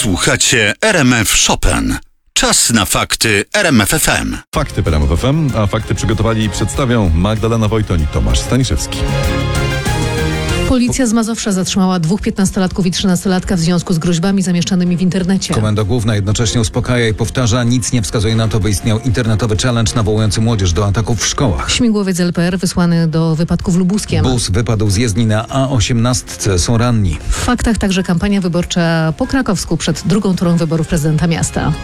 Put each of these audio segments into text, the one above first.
Słuchacie RMF Chopin. Czas na fakty RMF FM. Fakty w RMF FM, a fakty przygotowali i przedstawią Magdalena Wojtoń i Tomasz Staniszewski. Policja z Mazowsza zatrzymała 2 15-latków i 13-latka w związku z groźbami zamieszczanymi w internecie. Komenda Główna jednocześnie uspokaja i powtarza, nic nie wskazuje na to, by istniał internetowy challenge nawołujący młodzież do ataków w szkołach. Śmigłowiec LPR wysłany do wypadku w Lubuskiem. Bus wypadł z jezdni na A18, są ranni. W faktach także kampania wyborcza po krakowsku przed drugą turą wyborów prezydenta miasta.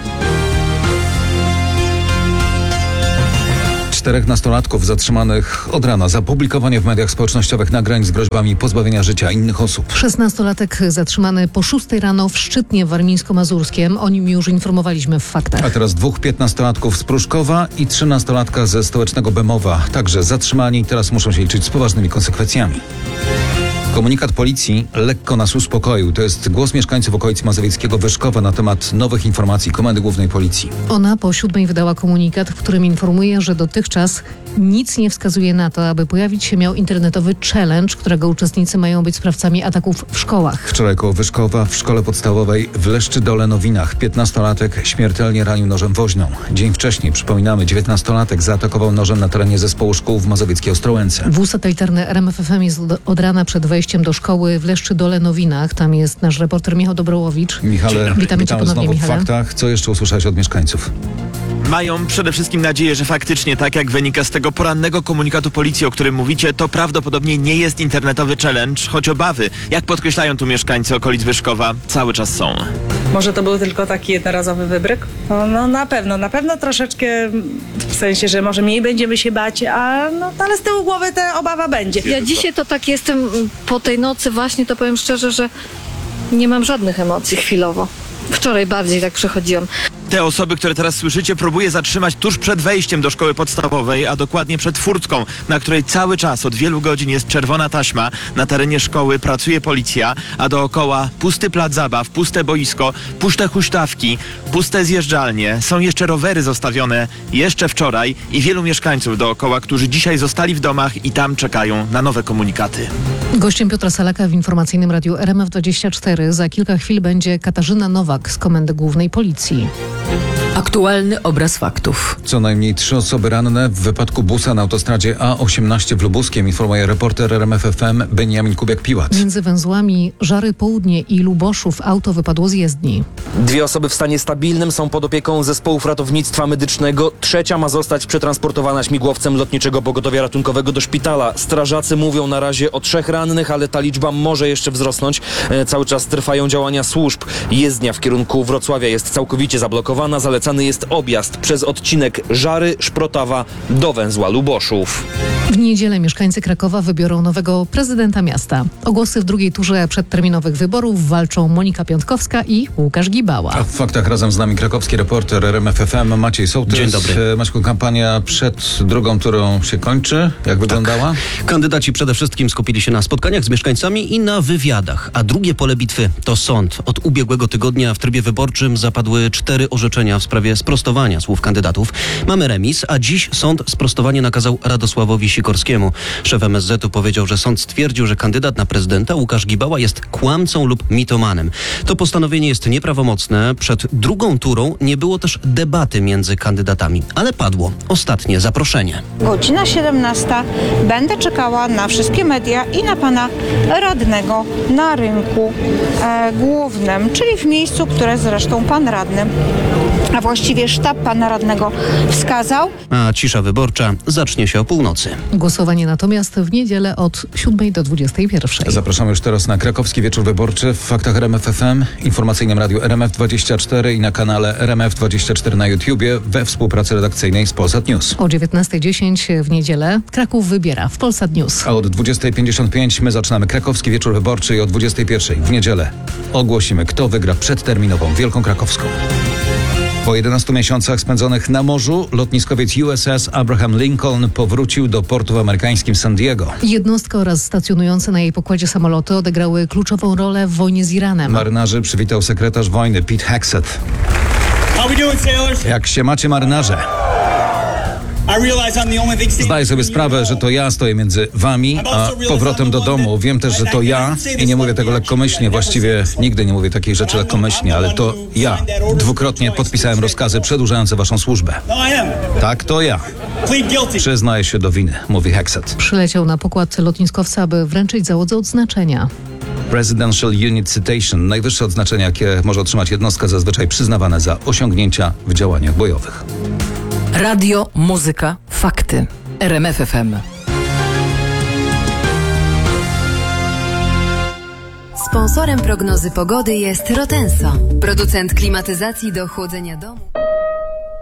4 nastolatków zatrzymanych od rana za publikowanie w mediach społecznościowych nagrań z groźbami pozbawienia życia innych osób. 16-latek zatrzymany po 6 rano w Szczytnie warmińsko-mazurskiem. O nim już informowaliśmy w faktach. A teraz 2 15-latków z Pruszkowa i 13-latka ze stołecznego Bemowa. Także zatrzymani, teraz muszą się liczyć z poważnymi konsekwencjami. Komunikat policji lekko nas uspokoił. To jest głos mieszkańców okolic mazowieckiego Wyszkowa na temat nowych informacji Komendy Głównej Policji. Ona po 7 wydała komunikat, w którym informuje, że dotychczas nic nie wskazuje na to, aby pojawić się miał internetowy challenge, którego uczestnicy mają być sprawcami ataków w szkołach. Wczoraj koło Wyszkowa w szkole podstawowej w Leszczydole Nowinach 15-latek śmiertelnie ranił nożem woźną. Dzień wcześniej, przypominamy, 19-latek zaatakował nożem na terenie zespołu szkół w mazowieckiej Ostrołęce. Wóz satelitarny RMF FM jest od rana przed wejściem do szkoły w Leszczydole Nowinach. Tam jest nasz reporter Michał Dobrołowicz. Michale, witamy cię ponownie, znowu w Michale. faktach. Co jeszcze usłyszałeś od mieszkańców? Mają przede wszystkim nadzieję, że faktycznie, tak jak wynika z tego porannego komunikatu policji, o którym mówicie, to prawdopodobnie nie jest internetowy challenge, choć obawy, jak podkreślają tu mieszkańcy okolic Wyszkowa, cały czas są. Może to był tylko taki jednorazowy wybryk? No na pewno troszeczkę, w sensie, że może mniej będziemy się bać, ale z tyłu głowy ta obawa będzie. Ja dzisiaj to tak jestem po tej nocy właśnie, to powiem szczerze, że nie mam żadnych emocji chwilowo. Wczoraj bardziej tak przechodziłam. Te osoby, które teraz słyszycie, próbuje zatrzymać tuż przed wejściem do szkoły podstawowej, a dokładnie przed furtką, na której cały czas od wielu godzin jest czerwona taśma. Na terenie szkoły pracuje policja, a dookoła pusty plac zabaw, puste boisko, puste huśtawki, puste zjeżdżalnie. Są jeszcze rowery zostawione jeszcze wczoraj i wielu mieszkańców dookoła, którzy dzisiaj zostali w domach i tam czekają na nowe komunikaty. Gościem Piotra Salaka w informacyjnym radiu RMF24 za kilka chwil będzie Katarzyna Nowak z Komendy Głównej Policji. Aktualny obraz faktów. Co najmniej 3 osoby ranne w wypadku busa na autostradzie A18 w Lubuskiem, informuje reporter RMF FM Beniamin Kubiak-Piłat. Między węzłami Żary Południe i Luboszów auto wypadło z jezdni. 2 osoby w stanie stabilnym są pod opieką zespołów ratownictwa medycznego. 3 ma zostać przetransportowana śmigłowcem Lotniczego Pogotowia Ratunkowego do szpitala. Strażacy mówią na razie o 3 rannych, ale ta liczba może jeszcze wzrosnąć. Cały czas trwają działania służb. Jezdnia w kierunku Wrocławia jest całkowicie zablokowana. Zalecany jest objazd przez odcinek Żary, Szprotawa do węzła Luboszów. W niedzielę mieszkańcy Krakowa wybiorą nowego prezydenta miasta. O głosy w drugiej turze przedterminowych wyborów walczą Monika Piątkowska i Łukasz Gibała. A w faktach razem z nami krakowski reporter RMF FM Maciej Sołtys. Dzień dobry. Maćku, kampania przed drugą turą się kończy. Jak wyglądała? Kandydaci przede wszystkim skupili się na spotkaniach z mieszkańcami i na wywiadach, a drugie pole bitwy to sąd. Od ubiegłego tygodnia w trybie wyborczym zapadły 4 orzeczenia w sprawie sprostowania słów kandydatów. Mamy remis, a dziś sąd sprostowanie nakazał Radosławowi Sikorskiemu. Szef MSZ-u powiedział, że sąd stwierdził, że kandydat na prezydenta Łukasz Gibała jest kłamcą lub mitomanem. To postanowienie jest nieprawomocne. Przed drugą turą nie było też debaty między kandydatami, ale padło ostatnie zaproszenie. Godzina 17. Będę czekała na wszystkie media i na pana radnego na rynku głównym, czyli w miejscu, które zresztą pan radny, a właściwie sztab pana radnego wskazał. A cisza wyborcza zacznie się o północy. Głosowanie natomiast w niedzielę od 7 do 21. Zapraszamy już teraz na krakowski wieczór wyborczy w faktach RMF FM, informacyjnym radiu RMF24 i na kanale RMF24 na YouTubie we współpracy redakcyjnej z Polsat News. O 19:10 w niedzielę Kraków wybiera w Polsat News. A od 20:55 my zaczynamy krakowski wieczór wyborczy i o 21:00 w niedzielę ogłosimy, kto wygra przedterminową Wielką Krakowską. Po 11 miesiącach spędzonych na morzu, lotniskowiec USS Abraham Lincoln powrócił do portu w amerykańskim San Diego. Jednostka oraz stacjonujące na jej pokładzie samoloty odegrały kluczową rolę w wojnie z Iranem. Marynarzy przywitał sekretarz wojny Pete Hegseth. How we doing, sailors? Jak się macie, marynarze? Zdaję sobie sprawę, że to ja stoję między wami a powrotem do domu. Wiem też, że to ja i nie mówię tego lekkomyślnie. Właściwie nigdy nie mówię takich rzeczy lekkomyślnie, ale to ja. Dwukrotnie podpisałem rozkazy przedłużające waszą służbę. Tak, to ja. Przyznaję się do winy, mówi Hexet. Przyleciał na pokład lotniskowca, aby wręczyć załodze odznaczenia. Presidential Unit Citation, najwyższe odznaczenie, jakie może otrzymać jednostka, zazwyczaj przyznawane za osiągnięcia w działaniach bojowych. Radio, muzyka, fakty. RMF FM. Sponsorem prognozy pogody jest Rotenso, producent klimatyzacji do chłodzenia domu.